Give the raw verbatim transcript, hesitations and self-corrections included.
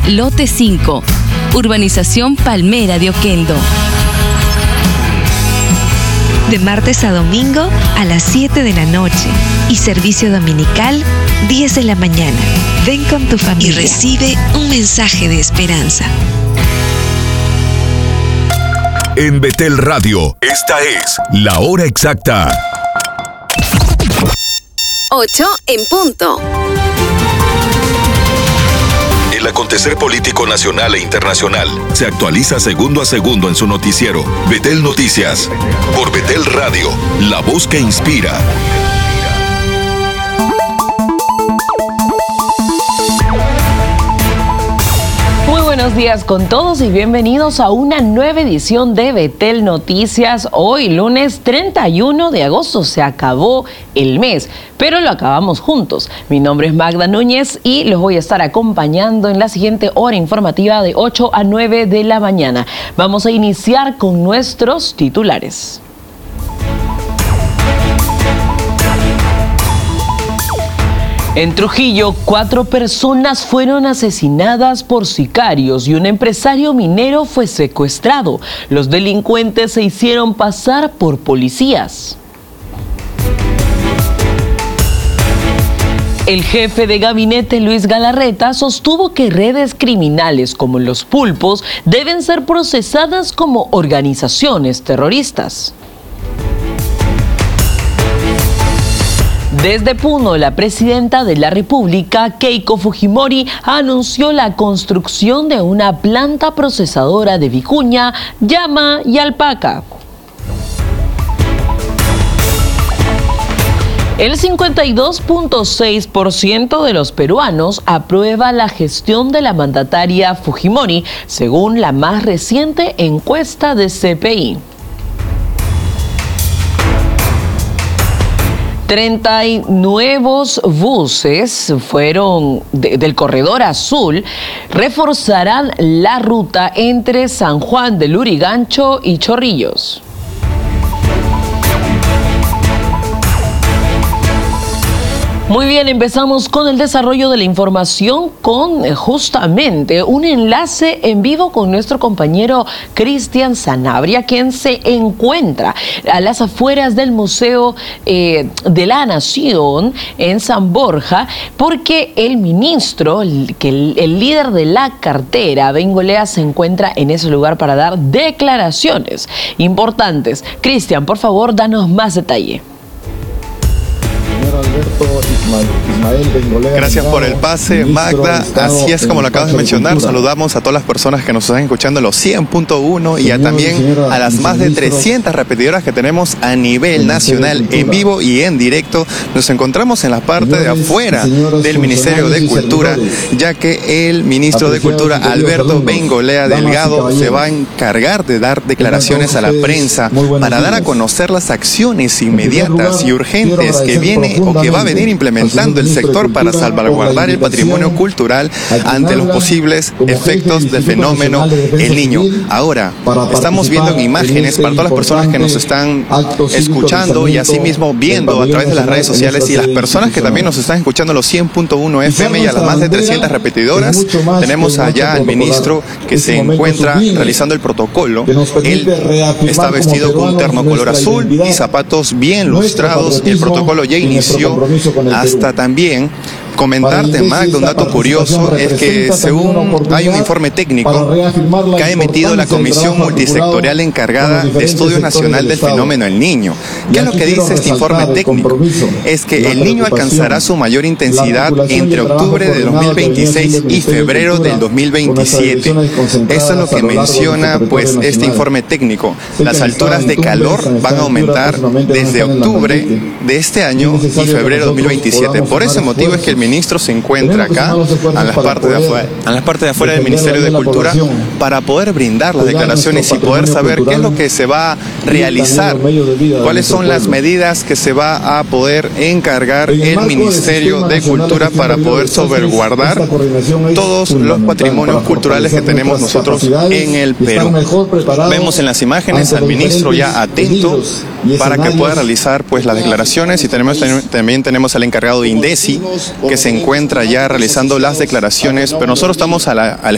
Lote cinco, Urbanización Palmera de Oquendo. De martes a domingo a las siete de la noche y servicio dominical diez de la mañana. Ven con tu familia y recibe un mensaje de esperanza. En Betel Radio, esta es la hora exacta. ocho en punto. El acontecer político nacional e internacional se actualiza segundo a segundo en su noticiero. Betel Noticias. Por Betel Radio, la voz que inspira. Buenos días con todos y bienvenidos a una nueva edición de Betel Noticias. Hoy, lunes treinta y uno de agosto, se acabó el mes, pero lo acabamos juntos. Mi nombre es Magda Núñez y los voy a estar acompañando en la siguiente hora informativa de ocho a nueve de la mañana. Vamos a iniciar con nuestros titulares. En Trujillo, cuatro personas fueron asesinadas por sicarios y un empresario minero fue secuestrado. Los delincuentes se hicieron pasar por policías. El jefe de gabinete, Luis Galarreta, sostuvo que redes criminales como los pulpos deben ser procesadas como organizaciones terroristas. Desde Puno, la presidenta de la República, Keiko Fujimori, anunció la construcción de una planta procesadora de vicuña, llama y alpaca. El cincuenta y dos punto seis por ciento de los peruanos aprueba la gestión de la mandataria Fujimori, según la más reciente encuesta de C P I. treinta nuevos buses fueron de, del Corredor Azul reforzarán la ruta entre San Juan del Lurigancho y Chorrillos. Muy bien, empezamos con el desarrollo de la información con eh, justamente un enlace en vivo con nuestro compañero Cristian Sanabria, quien se encuentra a las afueras del Museo eh, de la Nación en San Borja, porque el ministro, el, que el, el líder de la cartera, Bengolea, se encuentra en ese lugar para dar declaraciones importantes. Cristian, por favor, danos más detalle. Gracias por el pase, Magda. Así es como lo acabas de mencionar. Saludamos a todas las personas que nos están escuchando en los cien punto uno y a también a las más de trescientas repetidoras que tenemos a nivel nacional en vivo y en directo. Nos encontramos en la parte de afuera del Ministerio de Cultura, ya que el ministro de Cultura, Alberto Bengolea Delgado, se va a encargar de dar declaraciones a la prensa para dar a conocer las acciones inmediatas y urgentes que viene o que va a venir implementando el sector para salvaguardar el patrimonio cultural ante los posibles efectos del fenómeno El Niño. Ahora, estamos viendo en imágenes para todas las personas que nos están escuchando y asimismo viendo a través de las redes sociales y las personas que también nos están escuchando en los cien punto uno F M y a las más de trescientas repetidoras. Tenemos allá al ministro que se encuentra realizando el protocolo. Él está vestido con un terno color azul y zapatos bien lustrados. El protocolo ya inició. Hasta también comentarte, Magda, un dato curioso es que según hay un informe técnico que ha emitido la Comisión Multisectorial encargada de Estudio Nacional del Fenómeno El Niño. ¿Qué es lo que dice este informe técnico? Es que El Niño alcanzará su mayor intensidad entre octubre de dos mil veintiséis y febrero del dos mil veintisiete. Eso es lo que menciona pues este informe técnico. Las alturas de calor van a aumentar desde octubre de este año y febrero de dos mil veintisiete. Por ese motivo es que el ministro se encuentra acá, a las partes de afuera, a las partes de afuera del Ministerio de Cultura, para poder brindar las declaraciones y poder saber qué es lo que se va a realizar, cuáles son las medidas que se va a poder encargar el Ministerio de Cultura para poder salvaguardar todos los patrimonios culturales que tenemos nosotros en el Perú. Vemos en las imágenes al ministro ya atento para que pueda realizar pues las declaraciones, y tenemos, también tenemos al encargado de INDECI que se encuentra ya realizando las declaraciones, pero nosotros estamos a la, a la